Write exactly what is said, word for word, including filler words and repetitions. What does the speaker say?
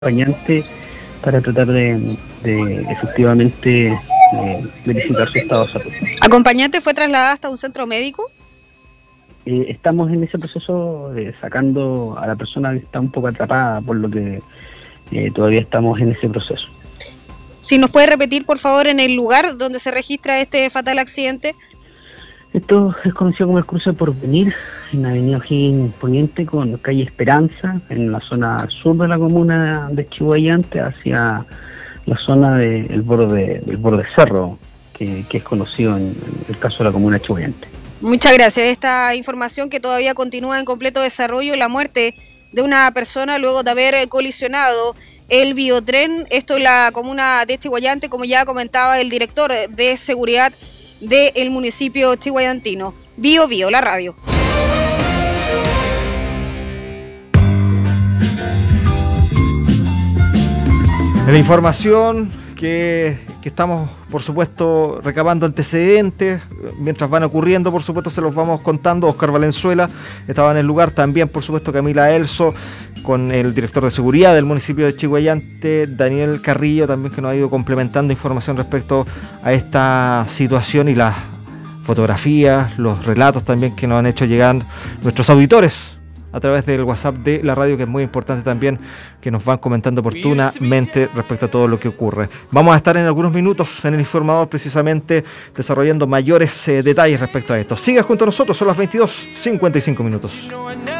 acompañante para tratar de, de efectivamente eh, verificar su estado de salud. ¿Acompañante fue trasladada hasta un centro médico? Eh, estamos en ese proceso de sacando a la persona que está un poco atrapada, por lo que eh, todavía estamos en ese proceso. Si nos puede repetir, por favor, en el lugar donde se registra este fatal accidente. Esto es conocido como el cruce Porvenir, en la avenida O'Higgins Poniente con calle Esperanza, en la zona sur de la comuna de Chihhuayante, hacia la zona del borde del borde cerro, que, que es conocido en, en el caso de la comuna de Chihhuayante. Muchas gracias. Esta información que todavía continúa en completo desarrollo, la muerte de una persona luego de haber colisionado el biotren, esto en la comuna de Chihhuayante, como ya comentaba el director de seguridad del municipio chihhuayantino. Bio Bio, la radio. En la información que, que estamos, por supuesto, recabando antecedentes, mientras van ocurriendo, por supuesto, se los vamos contando. Oscar Valenzuela estaba en el lugar, también, por supuesto, Camila Elso, con el director de seguridad del municipio de Chihhuayante, Daniel Carrillo, también, que nos ha ido complementando información respecto a esta situación y las fotografías, los relatos también que nos han hecho llegar nuestros auditores a través del WhatsApp de la radio, que es muy importante también, que nos van comentando oportunamente respecto a todo lo que ocurre. Vamos a estar en algunos minutos en el informador, precisamente desarrollando mayores eh, detalles respecto a esto. Siga junto a nosotros, son las veintidós cincuenta y cinco minutos.